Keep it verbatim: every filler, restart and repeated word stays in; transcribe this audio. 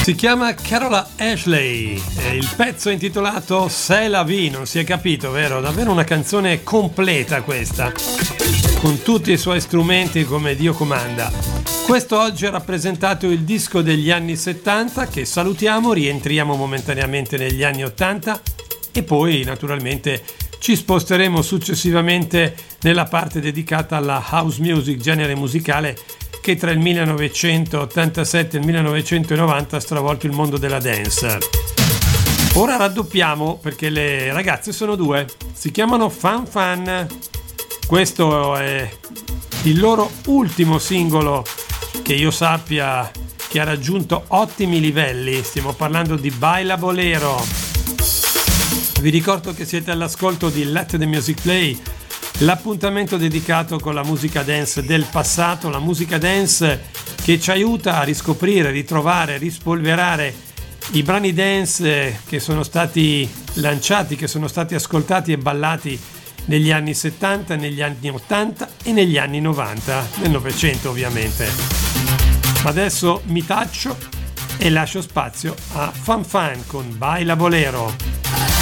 Si chiama Carola Ashley e il pezzo è intitolato C'est la vie, non si è capito, vero? Davvero una canzone completa questa, con tutti i suoi strumenti come Dio comanda. Questo oggi ha rappresentato il disco degli anni settanta che salutiamo, rientriamo momentaneamente negli anni ottanta e poi naturalmente ci sposteremo successivamente nella parte dedicata alla house music, genere musicale che tra il millenovecentottantasette e il millenovecentonovanta ha stravolto il mondo della dance. Ora raddoppiamo perché le ragazze sono due, si chiamano Fan Fan. Questo è il loro ultimo singolo che io sappia che ha raggiunto ottimi livelli, stiamo parlando di Baila Bolero. Vi ricordo che siete all'ascolto di Let the Music Play, l'appuntamento dedicato con la musica dance del passato, la musica dance che ci aiuta a riscoprire, ritrovare, rispolverare i brani dance che sono stati lanciati, che sono stati ascoltati e ballati negli anni settanta, negli anni ottanta e negli anni novanta, nel Novecento ovviamente. Ma adesso mi taccio e lascio spazio a Fan Fan con Baila Bolero.